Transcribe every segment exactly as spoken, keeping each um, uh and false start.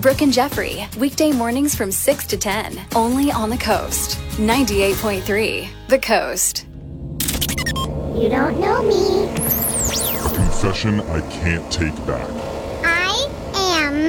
Brooke and Jeffrey, weekday mornings from six to ten, only on the Coast. ninety-eight point three, The Coast. You don't know me. Confession I can't take back. I am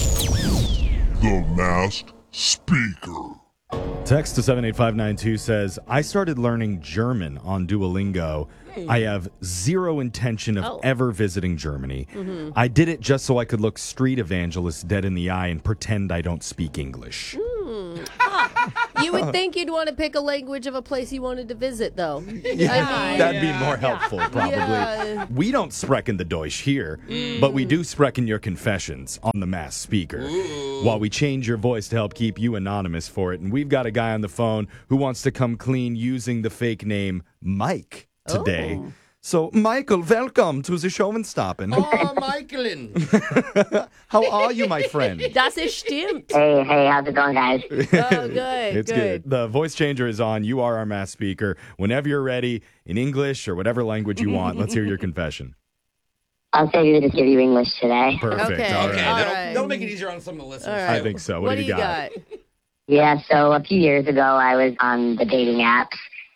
The Masked Speaker. Text to seven eight five nine two says, I started learning German on Duolingo. Hey. I have zero intention of oh. ever visiting Germany. Mm-hmm. I did it just so I could look street evangelists dead in the eye and pretend I don't speak English. Mm. Huh. You would think you'd want to pick a language of a place you wanted to visit, though. Yeah, I mean, that'd yeah. be more helpful, yeah. probably. Yeah. We don't sprechen the Deutsch here, mm. but we do sprechen your confessions on the Masked Speaker. Ooh. While we change your voice to help keep you anonymous for it. And we've got a guy on the phone who wants to come clean using the fake name Mike today. Oh. So, Michael, welcome to the Showmanstoppen. Oh, Michaelin. How are you, my friend? Das ist stimmt. Hey, hey, how's it going, guys? Oh, good, It's good. good. The voice changer is on. You are our Masked Speaker. Whenever you're ready, in English or whatever language you want, let's hear your confession. I'll say you just give you English today. Perfect. Okay, All right. Okay, All that'll, right. that'll make it easier on some of the listeners. All right. I think so. What, What do you got? got? Yeah, so a few years ago, I was on the dating apps,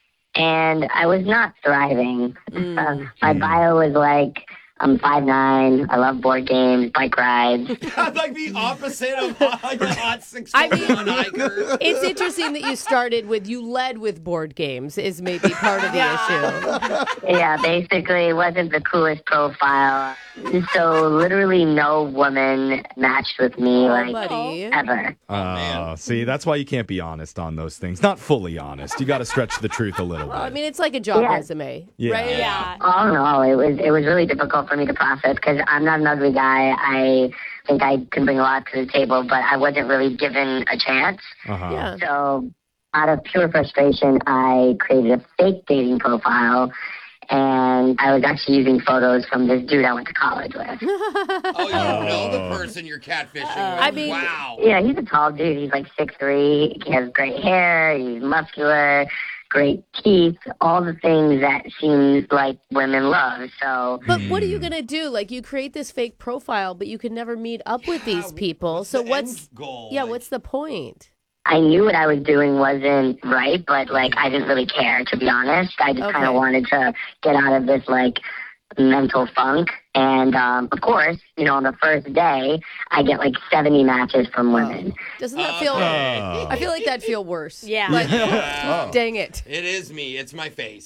and I was not thriving. Mm. Uh, my bio was like, I'm five nine, I love board games, bike rides. I'm like the opposite of hot, hot six I mean, hiker. It's interesting that you started with, you led with board games is maybe part of the issue. Yeah, basically, it wasn't the coolest profile. So literally no woman matched with me, Oh, like, buddy. ever. Oh, uh, see, that's why you can't be honest on those things. Not fully honest. You got to stretch the truth a little bit. Well, I mean, it's like a job Yeah. resume, Yeah. right? Yeah. Oh no, it was it was really difficult for me to process because I'm not an ugly guy. I think I can bring a lot to the table, but I wasn't really given a chance. Uh-huh. Yeah. So out of pure frustration, I created a fake dating profile, and I was actually using photos from this dude I went to college with. Oh, you know the person you're catfishing with. I mean- wow. Yeah, he's a tall dude. He's like six three. He has great hair. He's muscular. Great teeth, all the things that seem like women love. So, But what are you going to do? Like, you create this fake profile, but you can never meet up with Yeah, these people. what's So the what's, end goal? yeah, Like- what's the point? I knew what I was doing wasn't right, but like I didn't really care, to be honest. I just Okay. kind of wanted to get out of this like mental funk. And um, of course, you know, on the first day, I get like seventy matches from women. Doesn't that feel... Oh. I feel like that'd feel worse. Yeah. Like, Yeah. dang it. It is me. It's my face.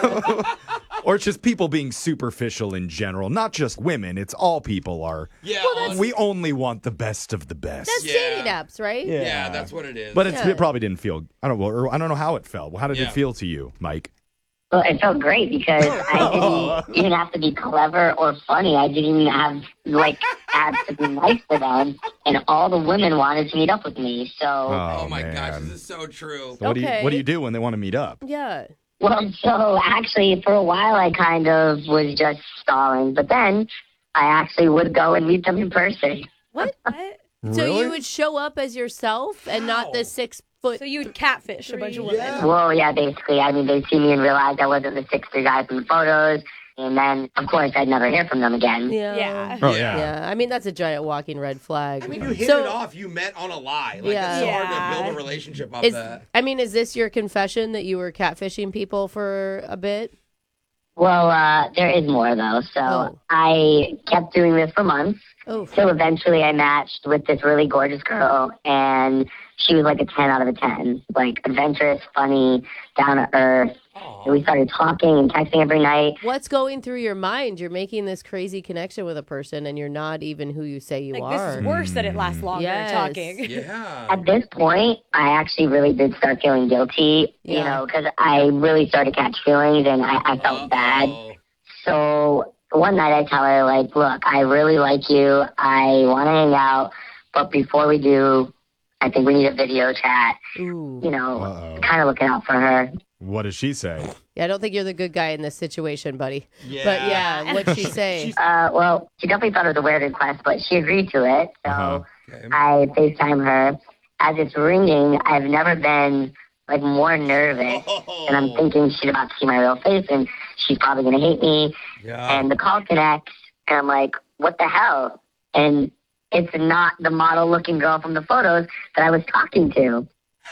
Or it's just people being superficial in general. Not just women. It's all people are. Yeah. on- We only want the best of the best. That's Yeah. dating apps, right? yeah, that's what it is. But it's, Yeah. it probably didn't feel, I don't know, or I don't know how it felt. How did Yeah. it feel to you, Mike? Well, it felt great because I didn't even have to be clever or funny. I didn't even have like have to be nice to them, and all the women wanted to meet up with me. So, oh, my man. gosh, this is so true. So what, do you, Okay. what do you do when they want to meet up? Yeah. well, so actually, for a while, I kind of was just stalling, but then I actually would go and meet them in person. What? What? So Really? you would show up as yourself and not the six foot... So you'd catfish a bunch of women. Yeah. Well, yeah, basically. I mean, they see me and realize I wasn't the six three guy from the photos. And then, of course, I'd never hear from them again. Yeah. Yeah. Oh, Yeah. Yeah, I mean, that's a giant walking red flag. I mean, you hit So- it off. You met on a lie. Like, Yeah. it's so hard Yeah. to build a relationship off Is, that. I mean, is this your confession that you were catfishing people for a bit? Well, uh, there is more, though. So Oh. I kept doing this for months. Oh, So eventually I matched with this really gorgeous girl, and she was like a ten out of a ten. Like, adventurous, funny, down to earth. And we started talking and texting every night. what's going through your mind? You're making this crazy connection with a person, and you're not even who you say you Like, are. this is worse that it lasts longer Yes. talking. Yeah. At this point, I actually really did start feeling guilty, you Yeah. know, because I really started to catch feelings, and I, I felt bad. Uh-oh. So one night I tell her, like, look, I really like you. I want to hang out. But before we do, I think we need a video chat, Ooh. you know, Uh-oh. kind of looking out for her. What does she say? Yeah, I don't think you're the good guy in this situation, buddy. Yeah. But yeah, what'd she say? Uh, well, she definitely thought it was a weird request, but she agreed to it. So Uh-huh. Okay. I FaceTime her. As it's ringing, I've never been, like, more nervous. Oh. And I'm thinking she's about to see my real face, and she's probably going to hate me. Yeah. And the call connects, and I'm like, what the hell? And it's not the model-looking girl from the photos that I was talking to.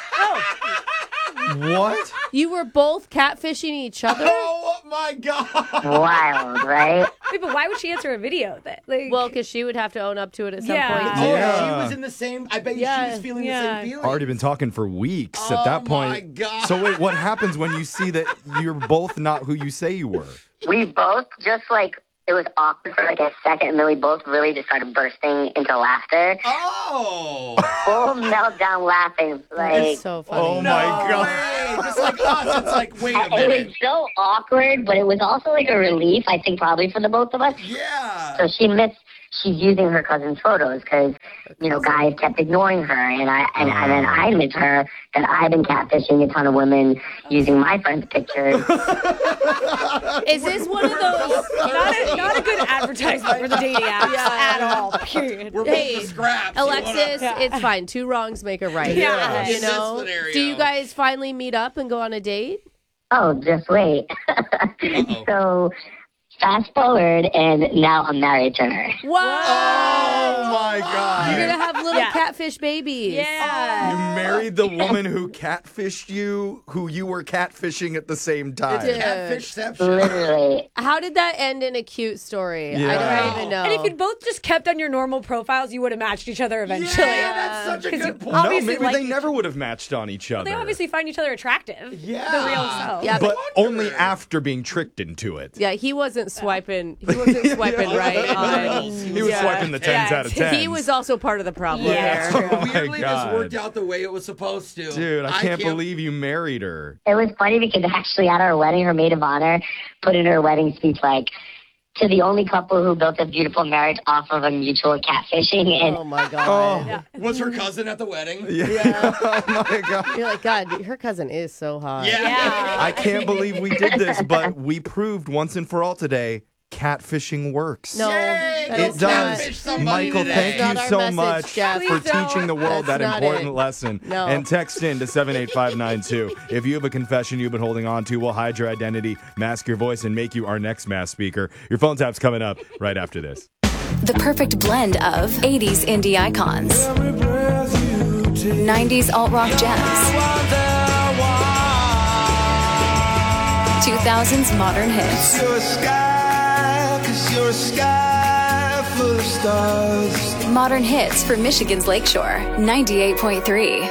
What? You were both catfishing each other? Oh my God. Wild, right? Wait, but why would she answer a video that? Like, Well, because she would have to own up to it at some Yeah. point, Oh, too. Yeah. she was in the same. I bet you Yeah. she was feeling Yeah. the same feeling. Already been talking for weeks Oh at that point. my God. So wait, what happens when you see that you're both not who you say you were? We both just like, it was awkward for like a second, and then we both really just started bursting into laughter. Oh. Full meltdown laughing. Like, It's so funny. Oh No my God. way. Just like us. It's like, wait a it was minute. so awkward, but it was also like a relief, I think, probably for the both of us. Yeah. So she missed. She's using her cousin's photos because, you know, guys kept ignoring her, and I and, and then I admit to her that I've been catfishing a ton of women using my friend's pictures. Is this one of those? not a, not a good advertisement for the dating apps Yeah. at all. Period. We're Hey, both the scraps. You Alexis, Yeah. it's fine. Two wrongs make a right. Yeah. You In this know? scenario. Do you guys finally meet up and go on a date? Oh, just wait. So fast forward, and now I'm married to her. Wow. Oh my God. You're going to have little Yeah. catfish babies. Yeah. You married the woman who catfished you, who you were catfishing at the same time. Dude. Catfishception. Literally. How did that end in a cute story? I Yeah. don't even know. And if you'd both just kept on your normal profiles, you would have matched each other eventually. Yeah, that's such a 'Cause you good point. No, obviously maybe like they each- never would have matched on each other. They obviously find each other attractive. Yeah. The real self. Yeah, but only after being tricked into it. Yeah, he wasn't swiping. He wasn't swiping right on. He was Yeah. swiping the tens Yeah, out of tens. He was also part of the problem Yeah. here. Oh my Weirdly, this God. worked out the way it was supposed to. Dude, I can't, believe you married her. It was funny because actually at our wedding, her maid of honor put in her wedding speech like, to the only couple who built a beautiful marriage off of a mutual catfishing. And Oh my god. Oh, Was her cousin at the wedding? yeah. Oh my God. You're like, God, her cousin is so hot. Yeah. I can't believe we did this, but we proved once and for all today catfishing works. No, Yay, that It is does. catfish somebody Michael, today. thank That's you not so our message, much Jeff. for Please don't. teaching the world That's that not important it. lesson. No. And text in to seven eight five nine two. If you have a confession you've been holding on to, we'll hide your identity, mask your voice, and make you our next mass speaker. Your phone tap's coming up right after this. The perfect blend of eighties indie icons, nineties alt-rock gems, two thousands modern hits. Modern hits for Michigan's Lakeshore, ninety-eight point three.